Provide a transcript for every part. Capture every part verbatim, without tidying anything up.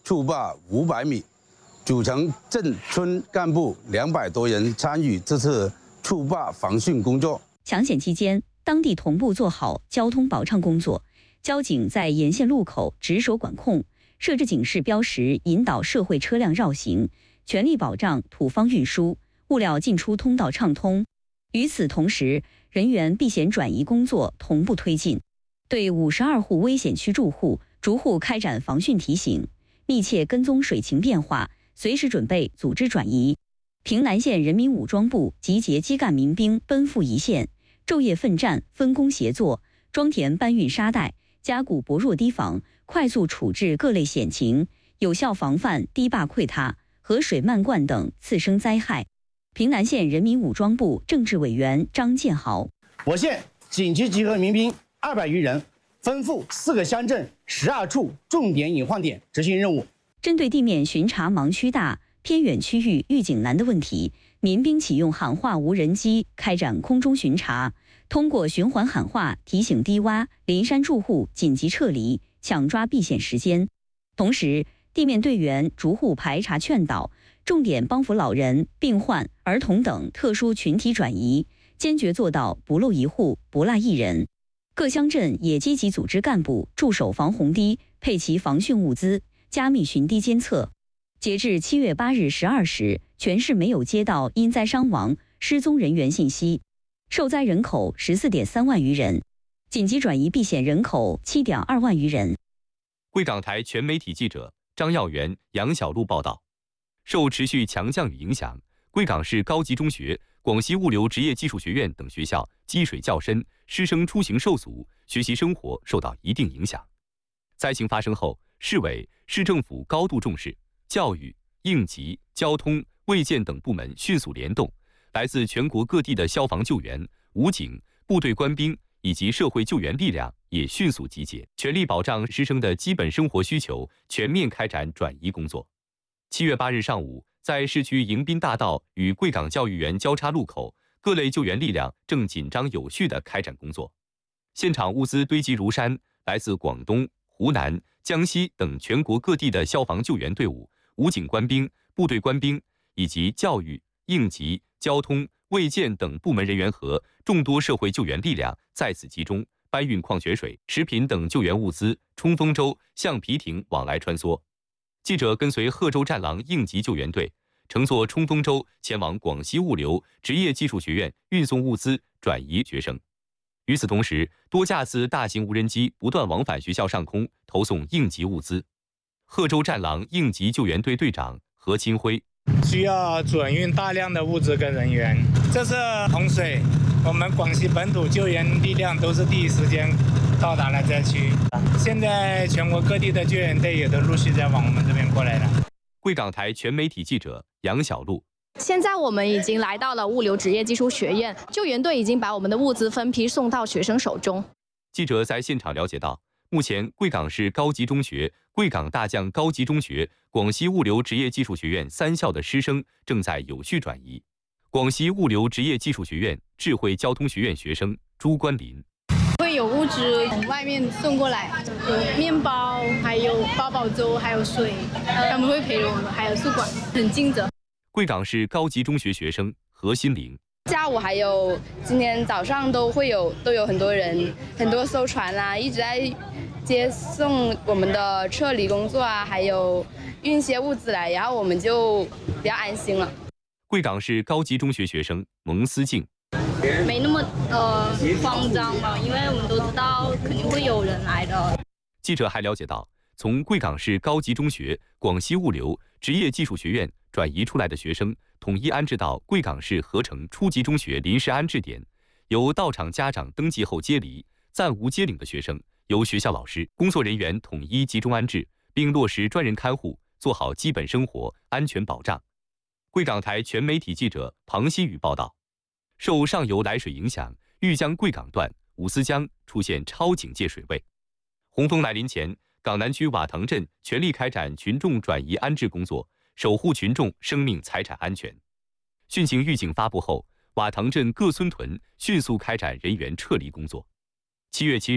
触坝五百米，组成镇村干部两百多人参与这次触坝防汛工作。 抢险期间，当地同步做好交通保障工作，交警在沿线路口值守管控，设置警示标识，引导社会车辆绕行，全力保障土方运输、物料进出通道畅通。与此同时，人员避险转移工作同步推进，对五十二户危险区住户逐户开展防汛提醒，密切跟踪水情变化，随时准备组织转移。平南县人民武装部集结基干民兵奔赴一线，昼夜奋战，分工协作，装填搬运沙袋，加固薄弱堤防，快速处置各类险情，有效防范堤坝溃塌、河水漫灌等次生灾害。平南县人民武装部政治委员张建豪： 我县紧急集合民兵二百余人，分赴四个乡镇十二处重点隐患点执行任务。 针对地面巡查盲区大、偏远区域预警难的问题，民兵启用喊话无人机开展空中巡查，通过循环喊话提醒低洼、林山住户紧急撤离，抢抓避险时间。同时，地面队员逐户排查劝导，重点帮扶老人、病患、儿童等特殊群体转移，坚决做到不漏一户、不落一人。各乡镇也积极组织干部驻守防洪堤，配齐防汛物资，加密巡堤监测。截至七月八日十二时，全市没有接到因灾伤亡、失踪人员信息，受灾人口十四点三万余人，紧急转移避险人口七点二万余人。 贵港台全媒体记者张耀元、杨小璐报道。受持续强降雨影响，贵港市高级中学、广西物流职业技术学院等学校积水较深，师生出行受阻，学习生活受到一定影响。灾情发生后，市委、市政府高度重视，教育、应急、交通、卫健等部门迅速联动，来自全国各地的消防救援、武警、部队官兵以及社会救援力量也迅速集结，全力保障师生的基本生活需求，全面开展转移工作。七月八日上午，在市区迎宾大道与贵港教育园交叉路口，各类救援力量正紧张有序地开展工作。现场物资堆积如山，来自广东、湖南、江西等全国各地的消防救援队伍、武警官兵、部队官兵以及教育、应急、交通、卫健等部门人员和众多社会救援力量在此集中，搬运矿泉水、食品等救援物资，冲锋舟、橡皮艇往来穿梭。记者跟随贺州战狼应急救援队，乘坐冲锋舟前往广西物流职业技术学院运送物资、转移学生。与此同时，多架次大型无人机不断往返学校上空投送应急物资。贺州战狼应急救援队队长何清辉： 需要转运大量的物资跟人员。这次洪水，我们广西本土救援力量都是第一时间到达了灾区。现在全国各地的救援队也都陆续在往我们这边过来了。 贵港台全媒体记者杨小璐： 现在我们已经来到了物流职业技术学院，救援队已经把我们的物资分批送到学生手中。 记者在现场了解到，目前贵港市高级中学、贵港大将高级中学、广西物流职业技术学院三校的师生正在有序转移。广西物流职业技术学院智慧交通学院学生朱关林： 会有物资从外面送过来，有面包，还有八宝粥，还有水，他们会陪我们，还有宿管，很尽责。 贵港市高级中学学生何心凌： 下午还有今天早上都会有都有很多人，很多艘船啊一直在接送我们的撤离工作啊，还有运些物资来，然后我们就比较安心了。 贵港市高级中学学生蒙思静： 没那么呃慌张吧，因为我们都知道肯定会有人来的。 记者还了解到，从贵港市高级中学、广西物流职业技术学院转移出来的学生，统一安置到贵港市合成初级中学临时安置点，由到场家长登记后接离，暂无接领的学生由学校老师、工作人员统一集中安置，并落实专人看护，做好基本生活安全保障。贵港台全媒体记者庞希宇报道，受上游来水影响，豫江贵港段五思江出现超警戒水位。洪峰来临前，港南区瓦塘镇全力开展群众转移安置工作，守护群众生命财产安全。汛情预警发布后，瓦塘镇各村屯迅速开展人员撤离工作。七月七日，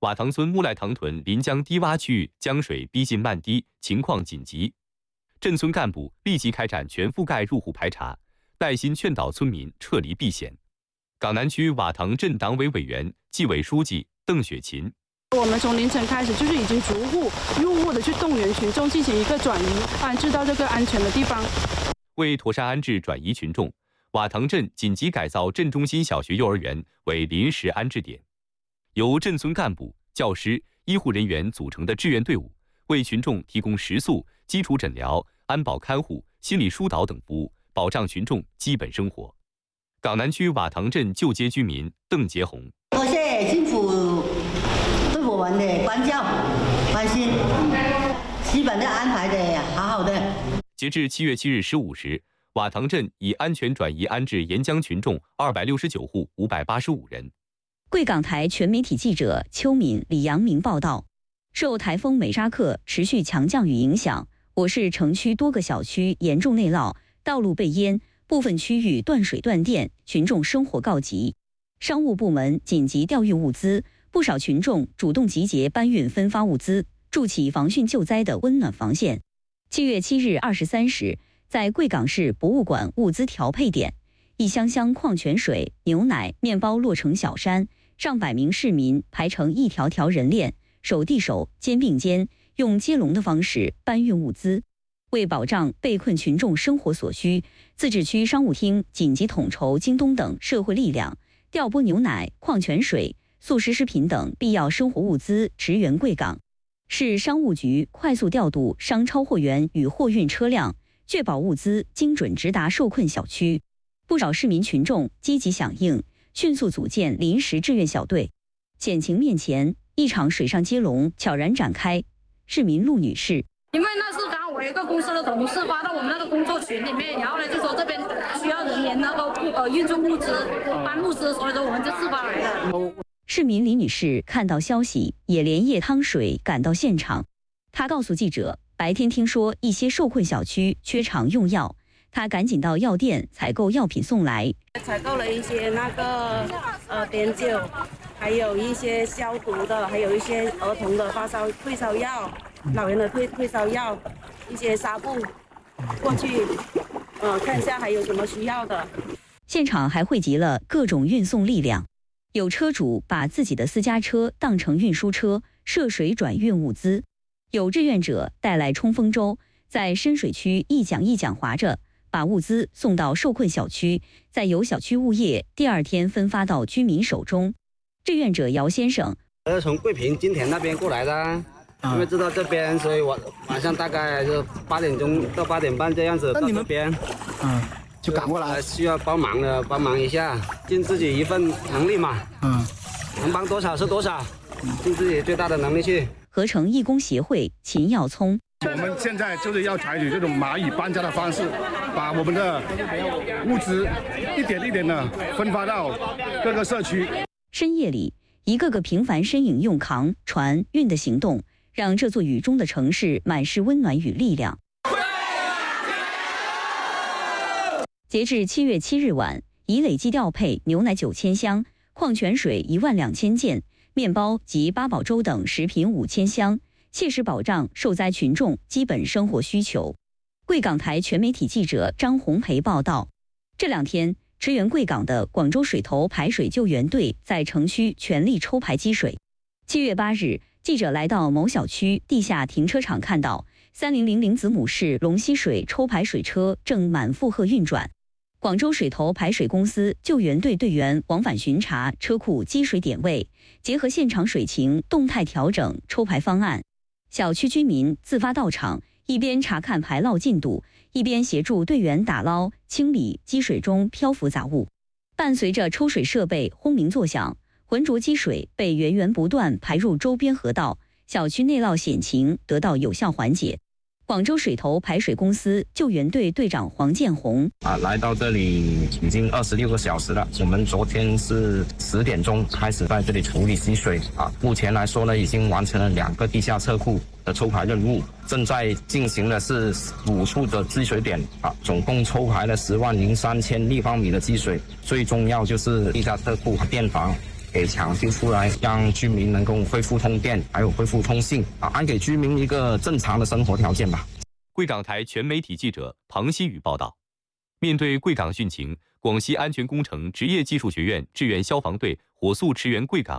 瓦塘村木赖塘屯临江低洼区域江水逼近漫堤，情况紧急。镇村干部立即开展全覆盖入户排查，耐心劝导村民撤离避险。港南区瓦塘镇党委委员、纪委书记邓雪琴。 我们从凌晨开始，就是已经逐户入户的去动员群众进行一个转移，安置到这个安全的地方。 为妥善安置转移群众，瓦塘镇紧急改造镇中心小学幼儿园为临时安置点，由镇村干部、教师、医护人员组成的志愿队伍，为群众提供食宿、基础诊疗、安保看护、心理疏导等服务，保障群众基本生活。港南区瓦塘镇旧街居民邓杰红。 多谢政府对我们的关照、关心，基本的安排的好好的。 截至七月七日十五时，瓦塘镇已安全转移安置沿江群众二百六十九户五百八十五人。 贵港台全媒体记者邱敏、李阳明报道，受台风美沙克持续强降雨影响，我市城区多个小区严重内涝，道路被淹，部分区域断水断电，群众生活告急。商务部门紧急调运物资，不少群众主动集结搬运分发物资，筑起防汛救灾的温暖防线。七月七日二十三时，在贵港市博物馆物资调配点，一箱箱矿泉水、牛奶、面包落成小山，上百名市民排成一条条人链，手递手、肩并肩，用接龙的方式搬运物资。为保障被困群众生活所需，自治区商务厅紧急统筹京东等社会力量，调拨牛奶、矿泉水、速食食品等必要生活物资驰援贵港。市商务局快速调度商超货员与货运车辆，确保物资精准直达受困小区。不少市民群众积极响应，迅速组建临时志愿小队。险情面前，一场水上接龙悄然展开。市民陆女士。 因为那是刚刚我一个公司的同事发到我们那个工作群里面，然后呢就说这边需要人员那个呃运送物资、搬物资，所以说我们就自发来的。 市民李女士看到消息，也连夜趟水赶到现场。她告诉记者，白天听说一些受困小区缺厂用药，她赶紧到药店采购药品送来。 采购了一些那个呃碘酒，还有一些消毒的，还有一些儿童的发烧退烧药。老人的退退烧药，一些纱布，过去，呃，看一下还有什么需要的。 现场还汇集了各种运送力量，有车主把自己的私家车当成运输车，涉水转运物资；有志愿者带来冲锋舟，在深水区一桨一桨划着，把物资送到受困小区，再由小区物业第二天分发到居民手中。志愿者姚先生， 我是从桂平金田那边过来的。因为知道这边，所以我晚上大概就八点钟到八点半这样子到这边， 嗯，就赶过来。 需要帮忙的帮忙一下，尽自己一份能力嘛，嗯，能帮多少是多少，尽自己最大的能力去。 合成义工协会秦耀聪， 我们现在就是要采取这种蚂蚁搬家的方式，把我们的物资一点一点的分发到各个社区。 深夜里，一个个平凡身影用扛、船、运的行动，让这座雨中的城市满是温暖与力量。截至七月七日晚，已累计调配牛奶九千箱、矿泉水一万两千件、面包及八宝粥等食品五千箱，切实保障受灾群众基本生活需求。贵港台全媒体记者张红培报道，这两天，驰援贵港的广州水头排水救援队在城区全力抽排积水。七月八日，记者来到某小区地下停车场，看到三零零零子母市龙溪水抽排水车正满负荷运转。广州水头排水公司救援队队员往返巡查车库积水点位，结合现场水情动态调整抽排方案。小区居民自发到场，一边查看排涝进度，一边协助队员打捞清理积水中漂浮杂物。伴随着抽水设备轰鸣作响，浑浊积水被源源不断排入周边河道，小区内涝险情得到有效缓解。广州水头排水公司救援队队长黄建红啊，来到这里已经二十六个小时了。我们昨天是十点钟开始在这里处理积水啊，目前来说呢，已经完成了两个地下车库的抽排任务，正在进行的是五处的积水点啊，总共抽排了十万零三千立方米的积水。最重要就是地下车库和电房给抢救出来，让居民能够恢复通电，还有恢复通信啊，安给居民一个正常的生活条件吧。 贵港台全媒体记者庞希宇报道。面对贵港汛情，广西安全工程职业技术学院志愿消防队火速驰援贵港。